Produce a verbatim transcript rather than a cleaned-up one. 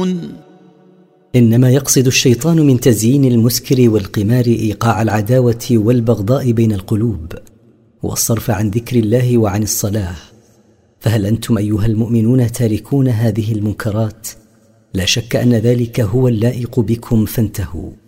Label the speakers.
Speaker 1: تعملون؟
Speaker 2: إنما يقصد الشيطان من تزيين المسكر والقمار إيقاع العداوة والبغضاء بين القلوب والصرف عن ذكر الله وعن الصلاة. فهل أنتم أيها المؤمنون تاركون هذه المنكرات؟ لا شك أن ذلك هو اللائق بكم، فانتهوا.